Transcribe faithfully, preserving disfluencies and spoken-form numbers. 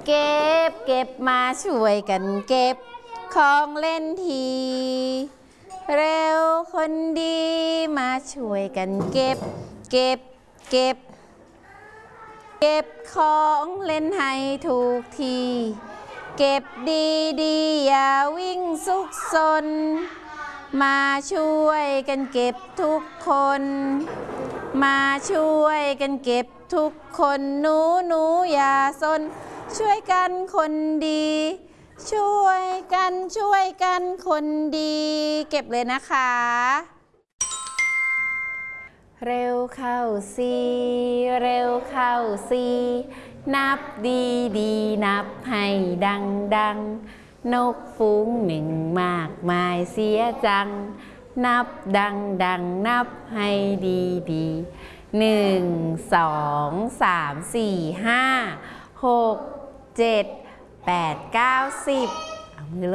เก็บเก็บมาช่วยกันเก็บของเล่นทีเร็วคนดีมาช่วยกันเก็บเก็บเก็บเก็บของเล่นให้ถูกทีเก็บดีดีอย่าวิ่งซุกซนมาช่วยกันเก็บทุกคนมาช่วยกันเก็บทุกคนหนูหนูอย่าซนช่วยกันคนดีช่วยกันช่วยกันคนดีเก็บเลยนะคะเร็วเข้าสิเร็วเข้าสินับดีดีนับให้ดังดังนกฝูงหนึ่งมากมายเสียจังนับดังดังนับให้ดีดีหนึ่งสองสามสี่ห้าหกเจ็ดแปดเก้าสิบ